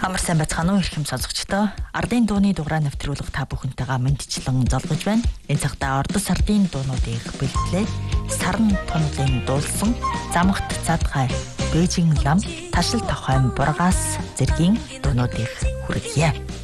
Амар сайн байцгаана уу эрхэм сонсогчдоо. Ардын дууны дугаараа нэвтрүүлэг та бүхэнтэйгээ мэдчлэн залгаж байна. Энэ цагта ордос ардын дуунуудыг бэлтлээ. Сарн тунлын дуулсан замагт задгай Бээжин лам ташил тохойн бургаас зэргийн дуунуудыг хүргье.